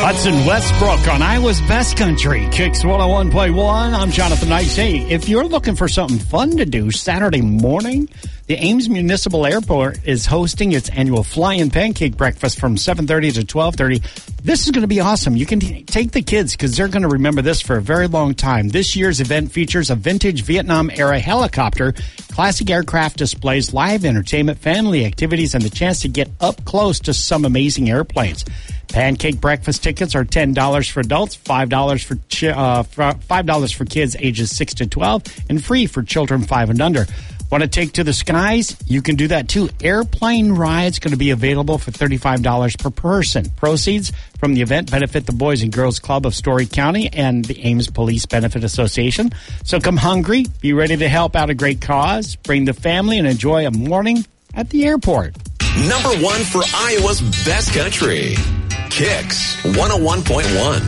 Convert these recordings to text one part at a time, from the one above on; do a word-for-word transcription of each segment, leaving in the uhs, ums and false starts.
Hudson Westbrook on Iowa's Best Country, Kicks one oh one point one. I'm Jonathan Nice. Hey, if you're looking for something fun to do Saturday morning, the Ames Municipal Airport is hosting its annual Flying Pancake Breakfast from seven thirty to twelve thirty. This is going to be awesome. You can t- take the kids because they're going to remember this for a very long time. This year's event features a vintage Vietnam-era helicopter, classic aircraft displays, live entertainment, family activities, and the chance to get up close to some amazing airplanes. Pancake breakfast tickets are ten dollars for adults, five dollars for, chi- uh, for five dollars for kids ages six to twelve, and free for children five and under. Want to take to the skies? You can do that too. Airplane rides going to be available for thirty-five dollars per person. Proceeds from the event benefit the Boys and Girls Club of Story County and the Ames Police Benefit Association. So come hungry, be ready to help out a great cause, bring the family, and enjoy a morning at the airport. Number one for Iowa's Best Country, Kicks one oh one point one.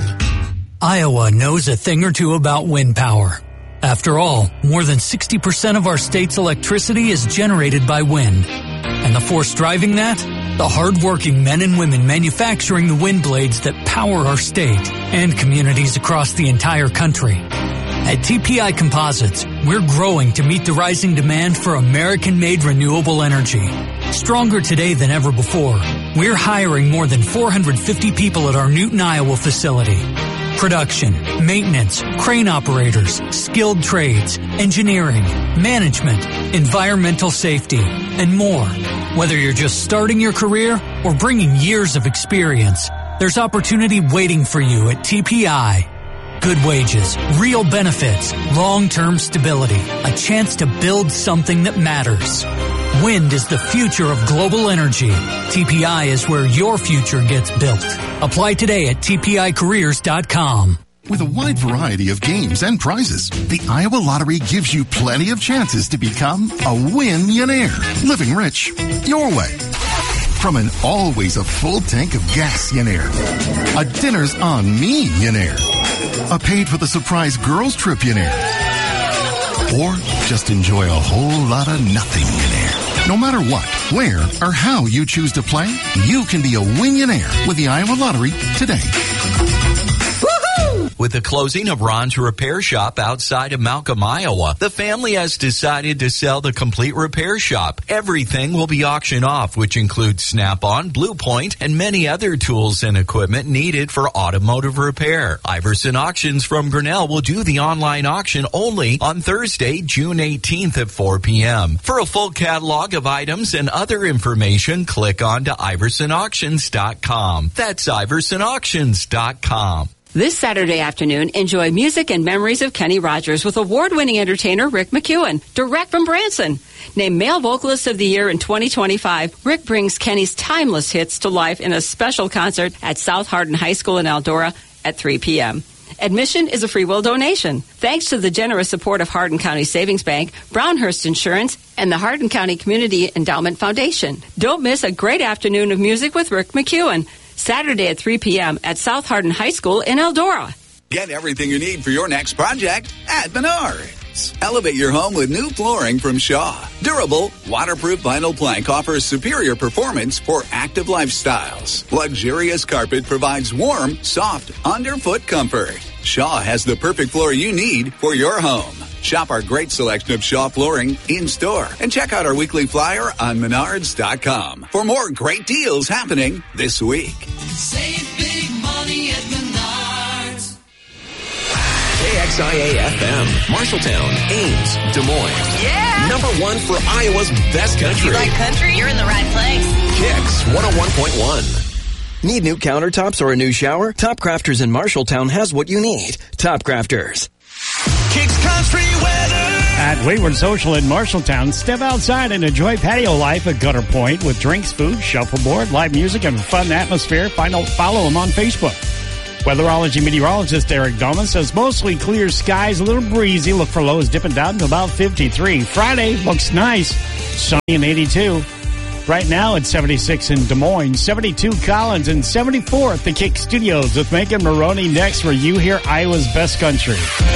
Iowa knows a thing or two about wind power. After all, more than sixty percent of our state's electricity is generated by wind. And the force driving that? The hard-working men and women manufacturing the wind blades that power our state and communities across the entire country. At T P I Composites, we're growing to meet the rising demand for American-made renewable energy. Stronger today than ever before, we're hiring more than four hundred fifty people at our Newton, Iowa facility. Production, maintenance, crane operators, skilled trades, engineering, management, environmental safety, and more. Whether you're just starting your career or bringing years of experience, there's opportunity waiting for you at T P I. Good wages, real benefits, long-term stability, a chance to build something that matters. Wind is the future of global energy. T P I is where your future gets built. Apply today at T P I careers dot com. With a wide variety of games and prizes, the Iowa Lottery gives you plenty of chances to become a win-yonaire. Living rich your way. From an always a full tank of gas-yonaire, a dinner's on me-yonaire, a paid for the surprise girls trip-yonaire, or just enjoy a whole lot of nothing-yonaire. No matter what, where, or how you choose to play, you can be a win-yonaire with the Iowa Lottery today. With the closing of Ron's Repair Shop outside of Malcolm, Iowa, the family has decided to sell the complete repair shop. Everything will be auctioned off, which includes Snap-on, Blue Point, and many other tools and equipment needed for automotive repair. Iverson Auctions from Grinnell will do the online auction only on Thursday, June eighteenth at four p.m. For a full catalog of items and other information, click on to iverson auctions dot com. That's iverson auctions dot com. This Saturday afternoon, enjoy music and memories of Kenny Rogers with award-winning entertainer Rick McEwen, direct from Branson. Named Male Vocalist of the Year in twenty twenty-five, Rick brings Kenny's timeless hits to life in a special concert at South Hardin High School in Eldora at three p.m. Admission is a free will donation. Thanks to the generous support of Hardin County Savings Bank, Brownhurst Insurance, and the Hardin County Community Endowment Foundation. Don't miss a great afternoon of music with Rick McEwen. Saturday at three p.m. at South Hardin High School in Eldora. Get everything you need for your next project at Menards. Elevate your home with new flooring from Shaw. Durable, waterproof vinyl plank offers superior performance for active lifestyles. Luxurious carpet provides warm, soft, underfoot comfort. Shaw has the perfect floor you need for your home. Shop our great selection of Shaw flooring in-store and check out our weekly flyer on menards dot com for more great deals happening this week. Save big money at Menards. K X I A F M, Marshalltown, Ames, Des Moines. Yeah! Number one for Iowa's Best Country. You like country? You're in the right place. Kicks one oh one point one. Need new countertops or a new shower? Top Crafters in Marshalltown has what you need. Top Crafters. Kicks country weather. At Wayward Social in Marshalltown, step outside and enjoy patio life at Gutter Point with drinks, food, shuffleboard, live music, and a fun atmosphere. Find out, follow them on Facebook. Weatherology meteorologist Eric Doman says mostly clear skies, a little breezy. Look for lows dipping down to about fifty-three. Friday looks nice, sunny and eighty-two. Right now it's seventy-six in Des Moines, seventy-two Collins, and seventy-four at the Kick Studios with Megan Maroney next, where you hear Iowa's Best Country.